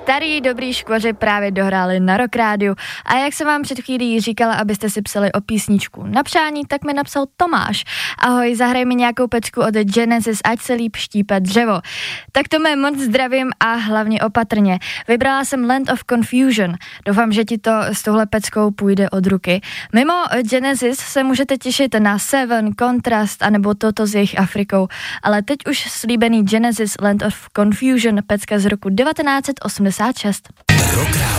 Starý dobrý škvoři právě dohráli na Rock Rádiu a jak jsem vám před chvílí říkala, abyste si psali o písničku na přání, tak mi napsal Tomáš. Ahoj, zahraj mi nějakou pecku od Genesis, ať se líp štípe dřevo. Tak to mě moc zdravím a hlavně opatrně. Vybrala jsem Land of Confusion. Doufám, že ti to s touhle peckou půjde od ruky. Mimo Genesis se můžete těšit na Seven, Contrast anebo Toto s jejich Afrikou, ale teď už slíbený Genesis Land of Confusion, pecka z roku 1986.